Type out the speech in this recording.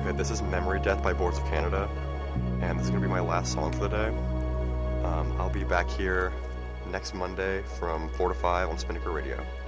Okay, this is Memory Death by Boards of Canada, and this is going to be my last song for the day. I'll be back here next Monday from 4 to 5 on Spinnaker Radio.